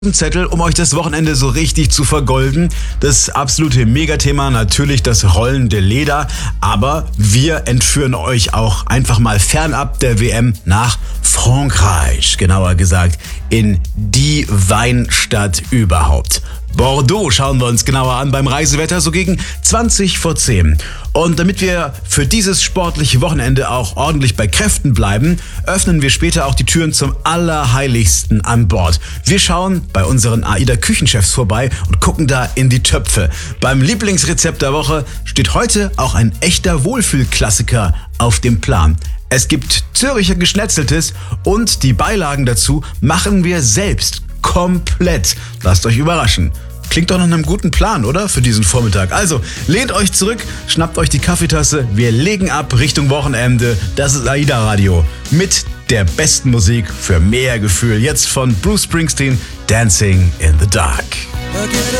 Zettel, um euch das Wochenende so richtig zu vergolden. Das absolute Megathema, natürlich das rollende Leder. Aber wir entführen euch auch einfach mal fernab der WM nach Frankreich. Genauer gesagt in die Weinstadt überhaupt. Bordeaux schauen wir uns genauer an beim Reisewetter so gegen 20 vor 10. Und damit wir für dieses sportliche Wochenende auch ordentlich bei Kräften bleiben, öffnen wir später auch die Türen zum Allerheiligsten an Bord. Wir schauen bei unseren AIDA-Küchenchefs vorbei und gucken da in die Töpfe. Beim Lieblingsrezept der Woche steht heute auch ein echter Wohlfühlklassiker auf dem Plan. Es gibt Zürcher Geschnetzeltes und die Beilagen dazu machen wir selbst. Komplett. Lasst euch überraschen. Klingt doch nach einem guten Plan, oder? Für diesen Vormittag. Also, lehnt euch zurück, schnappt euch die Kaffeetasse. Wir legen ab Richtung Wochenende. Das ist AIDA Radio. Mit der besten Musik für mehr Gefühl. Jetzt von Bruce Springsteen, Dancing in the Dark.